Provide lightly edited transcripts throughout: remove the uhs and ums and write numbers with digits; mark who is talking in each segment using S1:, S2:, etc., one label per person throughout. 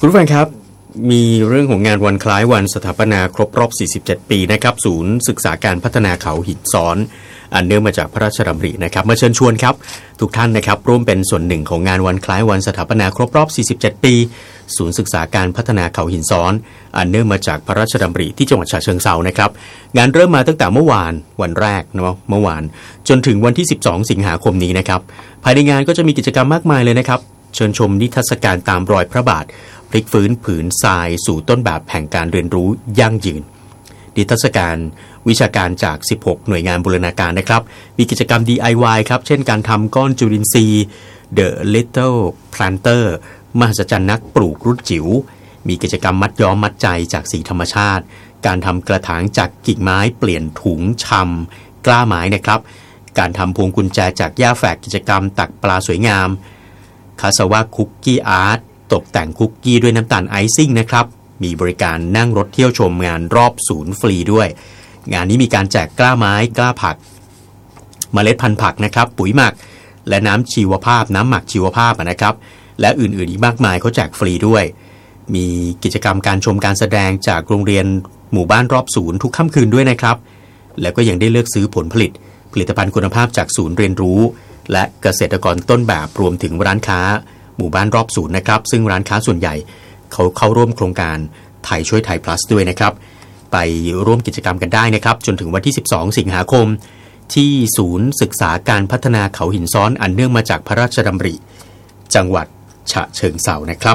S1: คุณผู้ฟังครับมีเรื่องของงานวันคล้ายวันสถาปนาครบรอบ 47 ปีนะครับศูนย์ศึกษาการพัฒนาเขาหินซ้อนอันเนื่องมาจากพระราชดำรินะครับมาเชิญชวนครับทุกท่านนะครับร่วมเป็นส่วนหนึ่งของงานวันคล้ายวันสถาปนาครบรอบ 47 ปีศูนย์ศึกษาการพัฒนาเขาหินซ้อนอันเนื่องมาจากพระราชดำริที่จังหวัดฉะเชิงเทรานะครับงานเริ่มมาตั้งแต่เมื่อวานวันแรกเนาะเมื่อวานจนถึงวันที่ 12 สิงหาคมนี้นะครับภายในงานก็จะมีกิจกรรมมากมายเลยนะครับเชิญชมนิทรรศการตามรอยพระบาทพลิกฟื้นผืนทรายสู่ต้นแบบแห่งการเรียนรู้ยั่งยืนนิทรรศการวิชาการจาก 16 หน่วยงานบูรณาการนะครับมีกิจกรรม DIY ครับเช่นการทำก้อนจุลินทรีย์ The Little Planter มหัศจรรย์นักปลูกรุ่นจิ๋วมีกิจกรรมมัดย้อมมัดใจจากสีธรรมชาติการทำกระถางจากกิ่งไม้เปลี่ยนถุงชำกล้าไม้นะครับการทำพวงกุญแจจากหญ้าแฝกกิจกรรมตักปลาสวยงามคาสวะคุกกี้อาร์ตตกแต่งคุกกี้ด้วยน้ำตาลไอซิ่งนะครับมีบริการนั่งรถเที่ยวชมงานรอบศูนย์ฟรีด้วยงานนี้มีการแจกกล้าไม้กล้าผักเมล็ดพันธุ์ผักนะครับปุ๋ยหมักและน้ำชีวภาพน้ำหมักชีวภาพนะครับและอื่นๆอีกมากมายเขาแจกฟรีด้วยมีกิจกรรมการชมการแสดงจากโรงเรียนหมู่บ้านรอบศูนย์ทุกค่ำคืนด้วยนะครับแล้วก็ยังได้เลือกซื้อผลผลิตภัณฑ์คุณภาพจากศูนย์เรียนรู้และเกษตรกรต้นแบบรวมถึงร้านค้าหมู่บ้านรอบศูนย์นะครับซึ่งร้านค้าส่วนใหญ่เขาเข้าร่วมโครงการไทยช่วยไทย plus ด้วยนะครับไปร่วมกิจกรรมกันได้นะครับจนถึงวันที่ 12 สิงหาคมที่ศูนย์ศึกษาการพัฒนาเขาหินซ้อนอันเนื่องมาจากพระราชดำริจังหวัดฉะเชิงเทรานะครับ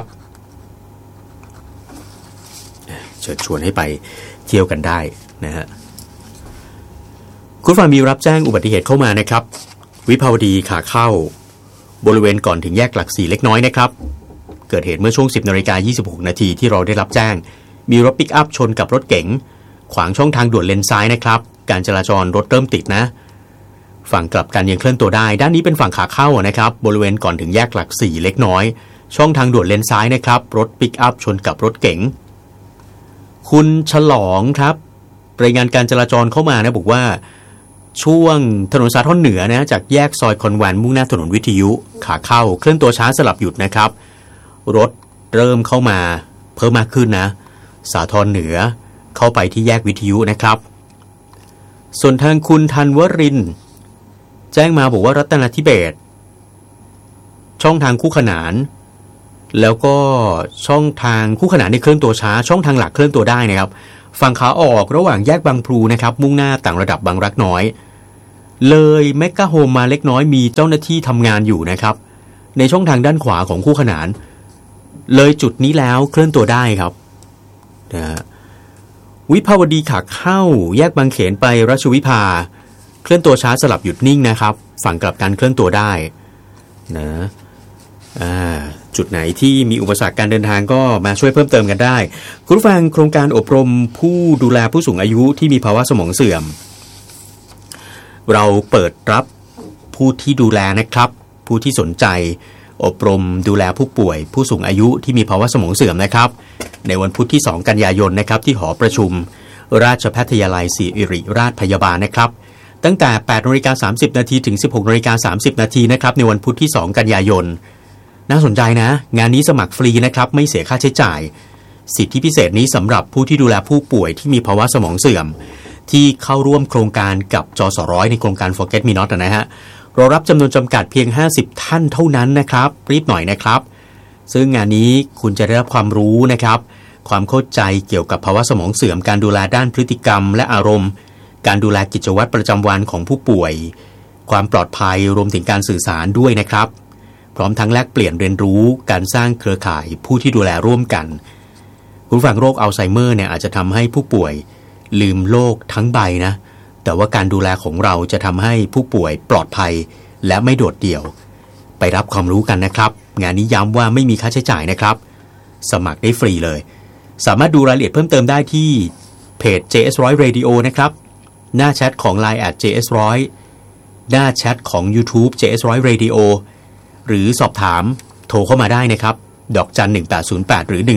S1: เชิญชวนให้ไปเที่ยวกันได้นะฮะคุณฟังมีรับแจ้งอุบัติเหตุเข้ามานะครับวิภาวดีขาเข้าบริเวณก่อนถึงแยกหลัก4เล็กน้อยนะครับเกิดเหตุเมื่อช่วง 10:26 นาทีที่เราได้รับแจ้งมีรถปิกอัพชนกับรถเก๋งขวางช่องทางด่วนเลนซ้ายนะครับการจราจรรถเริ่มติดนะฝั่งกลับกันยังเคลื่อนตัวได้ด้านนี้เป็นฝั่งขาเข้านะครับบริเวณก่อนถึงแยกหลัก4เล็กน้อยช่องทางด่วนเลนซ้ายนะครับรถปิกอัพชนกับรถเก๋งคุณฉลองครับรายงานการจราจรเข้ามานะบอกว่าช่วงถนนสาทรเหนือนะจากแยกซอยคอนแวนต์มุ่งหน้าถนนวิทยุขาเข้าเคลื่อนตัวช้าสลับหยุดนะครับรถเริ่มเข้ามาเพิ่มมากขึ้นนะสาทรเหนือเข้าไปที่แยกวิทยุนะครับส่วนทางคุณธันวรินทร์แจ้งมาบอกว่ารัตนทิเบศช่องทางคู่ขนานแล้วก็ช่องทางคู่ขนานในเคลื่อนตัวช้าช่องทางหลักเคลื่อนตัวได้นะครับฝั่งขาออกระหว่างแยกบางพลูนะครับมุ่งหน้าต่างระดับบางรักน้อยเลยเมกะโฮมมาเล็กน้อยมีเจ้าหน้าที่ทำงานอยู่นะครับในช่องทางด้านขวาของคู่ขนานเลยจุดนี้แล้วเคลื่อนตัวได้ครับนะวิภาวดีขาเข้าแยกบางเขนไปรัชวิภาเคลื่อนตัวช้าสลับหยุดนิ่งนะครับฝั่งกลับกันเคลื่อนตัวได้นะจุดไหนที่มีอุปสรรคการเดินทางก็มาช่วยเพิ่มเติมกันได้คุณผู้ฟังโครงการอบรมผู้ดูแลผู้สูงอายุที่มีภาวะสมองเสื่อมเราเปิดรับผู้ที่ดูแลนะครับผู้ที่สนใจอบรมดูแลผู้ป่วยผู้สูงอายุที่มีภาวะสมองเสื่อมนะครับในวันพุธที่2กันยายนนะครับที่หอประชุมราชภัฏยาลัยศิริราชพยาบาลนะครับตั้งแต่ 8:30 นาทีถึง 16:30 นาทีนะครับในวันพุธที่2กันยายนน่าสนใจนะงานนี้สมัครฟรีนะครับไม่เสียค่าใช้จ่ายสิทธิพิเศษนี้สำหรับผู้ที่ดูแลผู้ป่วยที่มีภาวะสมองเสื่อมที่เข้าร่วมโครงการกับจสร้อยในโครงการ Forget Me Not นะฮะเรารับจำนวนจำกัดเพียง50ท่านเท่านั้นนะครับรีบหน่อยนะครับซึ่งงานนี้คุณจะได้รับความรู้นะครับความเข้าใจเกี่ยวกับภาวะสมองเสื่อมการดูแลด้านพฤติกรรมและอารมณ์การดูแลกิจวัตรประจำวันของผู้ป่วยความปลอดภัยรวมถึงการสื่อสารด้วยนะครับพร้อมทั้งแลกเปลี่ยนเรียนรู้การสร้างเครือข่ายผู้ที่ดูแลร่วมกันคุณฟังโรคอัลไซเมอร์เนี่ยอาจจะทำให้ผู้ป่วยลืมโลกทั้งใบนะแต่ว่าการดูแลของเราจะทำให้ผู้ป่วยปลอดภัยและไม่โดดเดี่ยวไปรับความรู้กันนะครับงานนี้ย้ำว่าไม่มีค่าใช้จ่ายนะครับสมัครได้ฟรีเลยสามารถดูรายละเอียดเพิ่มเติมได้ที่เพจ JS100 Radio นะครับหน้าแชทของ LINE @JS100 หน้าแชทของ YouTube JS100 Radio หรือสอบถามโทรเข้ามาได้นะครับดอกจัน1808หรือ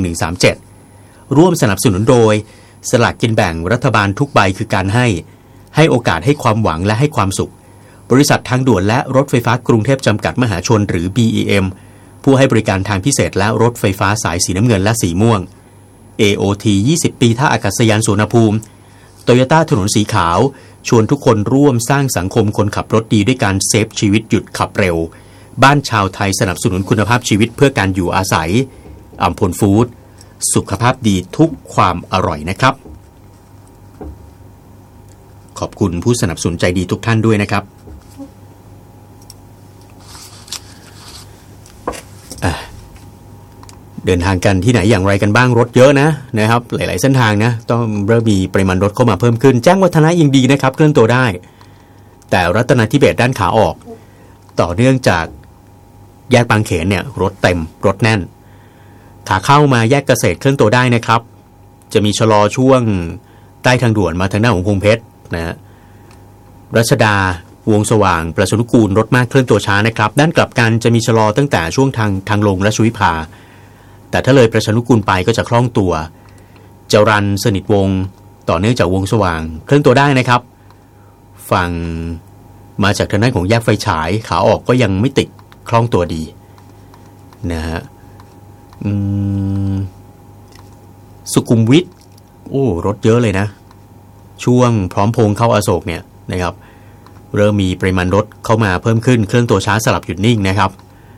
S1: 1137ร่วมสนับสนุนโดยสลากกินแบ่งรัฐบาลทุกใบคือการให้โอกาสให้ความหวังและให้ความสุขบริษัททางด่วนและรถไฟฟ้ากรุงเทพจำกัดมหาชนหรือ BEM ผู้ให้บริการทางพิเศษและรถไฟฟ้าสายสีน้ำเงินและสีม่วง AOT 20 ปีท่าอากาศยานสุวรรณภูมิ Toyota ถนนสีขาวชวนทุกคนร่วมสร้างสังคมคนขับรถดีด้วยการเซฟชีวิตหยุดขับเร็วบ้านชาวไทยสนับสนุนคุณภาพชีวิตเพื่อการอยู่อาศัยอัมพลฟู้ดสุขภาพดีทุกความอร่อยนะครับขอบคุณผู้สนับสนุนใจดีทุกท่านด้วยนะครับเดินทางกันที่ไหนอย่างไรกันบ้างรถเยอะนะครับหลายๆเส้นทางนะต้องเริ่มมีปริมาณรถเข้ามาเพิ่มขึ้นแจ้งวัฒนะยังดีนะครับเคลื่อนตัวได้แต่รัตนทิเบศด้านขาออกต่อเนื่องจากแยกบางเขนเนี่ยรถเต็มรถแน่นขาเข้ามาแยกเกษตรเคลื่อนตัวได้นะครับจะมีชะลอช่วงใต้ทางด่วนมาทางหน้าของพงเพชรนะรัชดาวงสว่างประชานุกูลรถมากเคลื่อนตัวช้านะครับด้านกลับกันจะมีชะลอตั้งแต่ช่วงทางลงราชวิภาแต่ถ้าเลยประชานุกูลไปก็จะคล่องตัวจรัญสนิทวงศ์ต่อเนื่องจากวงสว่างเคลื่อนตัวได้นะครับฝั่งมาจากทางด้านของแยกไฟฉายขาออกก็ยังไม่ติดคล่องตัวดีนะฮะสุขุมวิทโอ้รถเยอะเลยนะช่วงพร้อมพงษ์เข้าอโศกเนี่ยนะครับเริ่มมีปริมาณรถเข้ามาเพิ่มขึ้นเคลื่อนตัวช้าสลับหยุดนิ่งนะครับ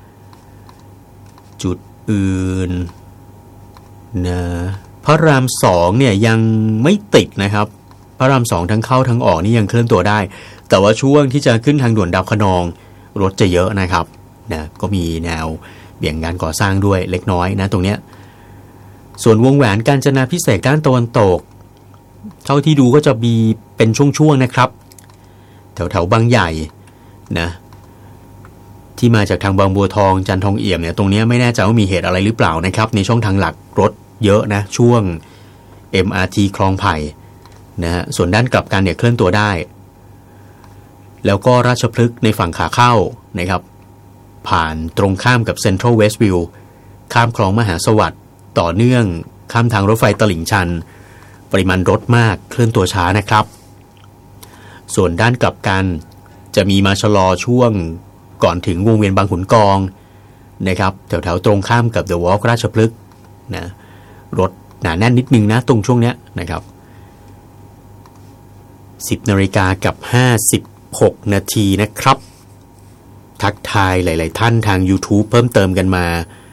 S1: จุดอื่นนะพระราม2เนี่ยยังไม่ติดนะครับพระราม2ทั้งเข้าทั้งออกนี่ยังเคลื่อนตัวได้แต่ว่าช่วงที่จะขึ้นทางด่วนดาวคะนองรถจะเยอะนะครับนะก็มีแนวเบี่ยงงานก่อสร้างด้วยเล็กน้อยนะตรงเนี้ยส่วนวงแหวนกาญจนาภิเษกด้านตะวันตกเท่าที่ดูก็จะมีเป็นช่วงๆนะครับแถวบางใหญ่นะที่มาจากทางบางบัวทองจันทองเอี่ยมเนี่ยตรงนี้ไม่แน่ใจว่ามีเหตุอะไรหรือเปล่านะครับในช่องทางหลักรถเยอะนะช่วง MRT คลองไผ่นะฮะส่วนด้านกลับกันเนี่ยเคลื่อนตัวได้แล้วก็ราชพฤกษ์ในฝั่งขาเข้านะครับผ่านตรงข้ามกับเซ็นทรัลเวสต์วิวข้ามคลองมหาสวัสดิ์ต่อเนื่องข้ามทางรถไฟตลิ่งชันปริมาณรถมากเคลื่อนตัวช้านะครับส่วนด้านกลับกันจะมีมาชะลอช่วงก่อนถึงวงเวียนบางขุนกองนะครับแถวตรงข้ามกับเดอะวอล์กราชพฤกษ์นะรถหนาแน่นนิดนึงนะตรงช่วงเนี้ยนะครับ10 นาฬิกากับ56 นาทีนะครับทักทายหลายๆท่านทาง YouTube เพิ่มเติมกันมา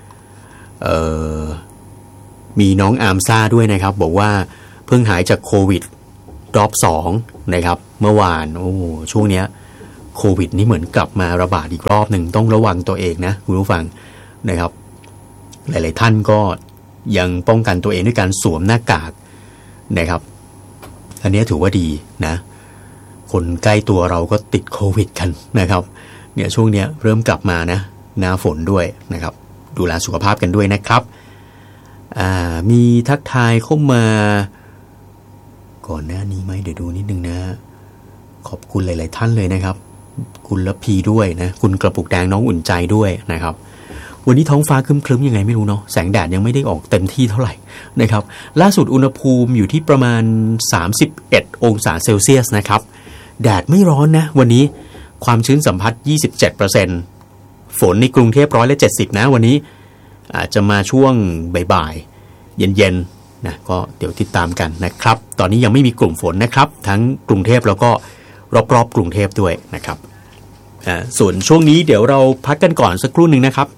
S1: มีน้องอาร์มซ่าด้วยนะครับบอกว่าเพิ่งหายจากโควิดรอบ2นะครับเมื่อวานโอ้ช่วงเนี้ยโควิดนี่เหมือนกลับมาระบาดอีกรอบหนึ่งต้องระวังตัวเองนะคุณผู้ฟังนะครับหลายๆท่านก็ยังป้องกันตัวเองด้วยการสวมหน้ากากนะครับอันนี้ถือว่าดีนะคนใกล้ตัวเราก็ติดโควิดกันนะครับเนี่ยช่วงเนี้ยเริ่มกลับมานะหน้าฝนด้วยนะครับดูแลสุขภาพกันด้วยนะครับมีทักทายเข้ามาก่อนหน้านี้ไหมเดี๋ยวดูนิดนึงนะขอบคุณหลายๆท่านเลยนะครับคุณละพีด้วยนะคุณกระปุกแดงน้องอุ่นใจด้วยนะครับวันนี้ท้องฟ้าครึ้มๆยังไงไม่รู้เนาะแสงแดดยังไม่ได้ออกเต็มที่เท่าไหร่นะครับล่าสุดอุณหภูมิอยู่ที่ประมาณ31 องศาเซลเซียสนะครับแดดไม่ร้อนนะวันนี้ความชื้นสัมผัส 27% ฝนในกรุงเทพ170นะวันนี้อาจจะมาช่วงบ่ายๆเย็นๆนะก็เดี๋ยวติดตามกันนะครับตอนนี้ยังไม่มีกลุ่มฝนนะครับทั้งกรุงเทพแล้วก็รอบๆกรุงเทพด้วยนะครับส่วนช่วงนี้เดี๋ยวเราพักกันก่อนสักครู่หนึ่งนะครับ